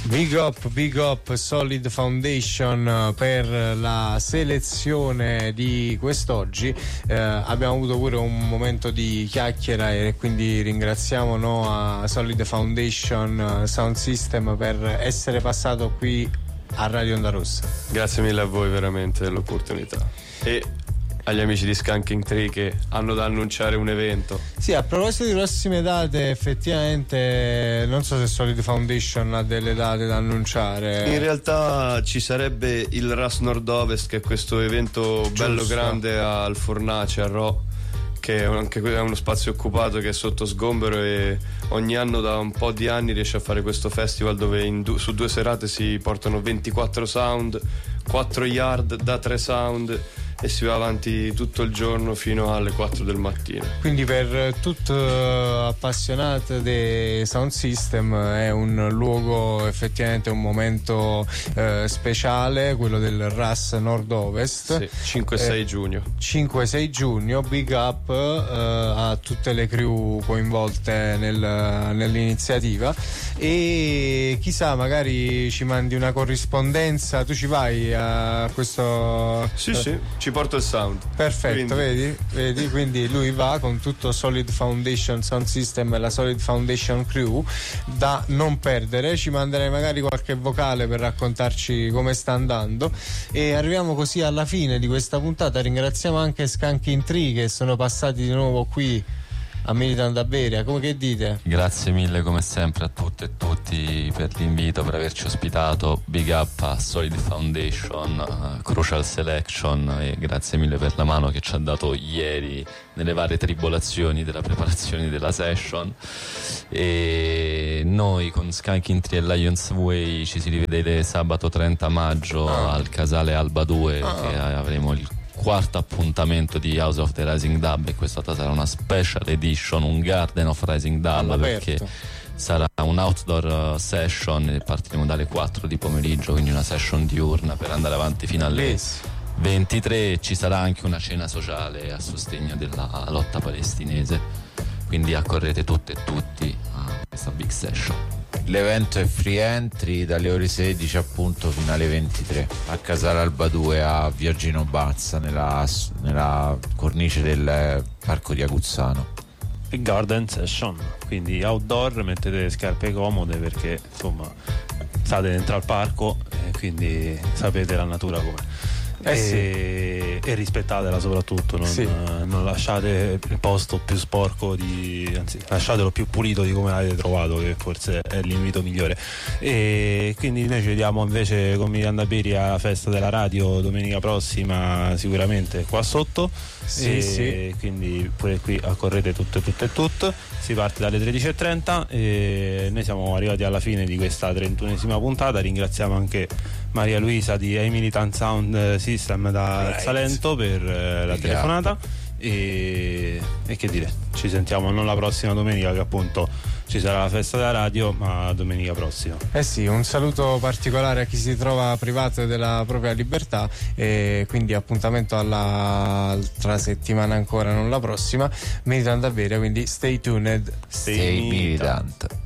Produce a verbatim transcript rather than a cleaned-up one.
Big up, big up, Solid Foundation per la selezione di quest'oggi. Eh, abbiamo avuto pure un momento di chiacchiera e quindi ringraziamo no, a Solid Foundation Sound System per essere passato qui a Radio Onda Rossa. Grazie mille a voi veramente dell'opportunità e agli amici di Skanking Tree che hanno da annunciare un evento. Sì, a proposito di prossime date, effettivamente non so se Solid Foundation ha delle date da annunciare. In realtà ci sarebbe il R A S Nord-Ovest, che è questo evento Giusto. bello grande al Fornace, a Rho, che è anche è uno spazio occupato che è sotto sgombero, e ogni anno da un po' di anni riesce a fare questo festival dove in du- su due serate si portano ventiquattro sound, quattro yard da tre sound, e si va avanti tutto il giorno fino alle quattro del mattino. Quindi per tutto appassionato di sound system è un luogo, effettivamente un momento eh, speciale, quello del R A S Nord-Ovest. Sì, cinque sei giugno. cinque sei giugno, big up eh, a tutte le crew coinvolte nel, nell'iniziativa, e chissà magari ci mandi una corrispondenza. Tu ci vai a questo? Sì, eh. sì. Ci porto il sound. Perfetto, quindi. Vedi? Vedi? Quindi lui va con tutto Solid Foundation Sound System e la Solid Foundation Crew da non perdere. Ci manderai magari qualche vocale per raccontarci come sta andando, e arriviamo così alla fine di questa puntata. Ringraziamo anche Skanking Tree che sono passati di nuovo qui a Militant Iberia. Come che dite? Grazie mille come sempre a tutte e tutti per l'invito, per averci ospitato. Big up a Solid Foundation, uh, Crucial Selection, e grazie mille per la mano che ci ha dato ieri nelle varie tribolazioni della preparazione della session. E noi con Skanking Tree e Lions Way ci si rivedete sabato trenta maggio ah. al Casale Alba due, ah. che avremo il quarto appuntamento di House of the Rising Dub, e questa sarà una special edition, un Garden of Rising Dub, perché sarà un outdoor session e partiremo dalle quattro di pomeriggio, quindi una session diurna per andare avanti fino alle yes. ventitré. Ci sarà anche una cena sociale a sostegno della lotta palestinese, quindi accorrete tutte e tutti a questa big session. L'evento è free entry dalle ore sedici appunto fino alle ventitré a Casale Alba due a Viagino Bazza, nella, nella cornice del parco di Aguzzano. Garden session, quindi outdoor, mettete le scarpe comode perché insomma state dentro al parco e quindi sapete la natura com'è. Eh e, sì. e rispettatela soprattutto, non, sì. non lasciate il posto più sporco di, anzi lasciatelo più pulito di come l'avete trovato, che forse è l'invito migliore. E quindi noi ci vediamo invece con Militant Iberia alla festa della radio domenica prossima, sicuramente qua sotto. Sì, e sì. Quindi pure qui accorrete tutte tutte e tutte. Si parte dalle tredici e trenta e noi siamo arrivati alla fine di questa trentunesima puntata. Ringraziamo anche Maria Luisa di A Militant Sound System da right. Salento per eh, la telefonata, e, e che dire, ci sentiamo non la prossima domenica, che appunto ci sarà la festa della radio, ma domenica prossima. Eh sì, un saluto particolare a chi si trova privato della propria libertà, e quindi appuntamento all'altra settimana ancora, non la prossima. Militant Iberia, quindi stay tuned, stay, stay militant. militant.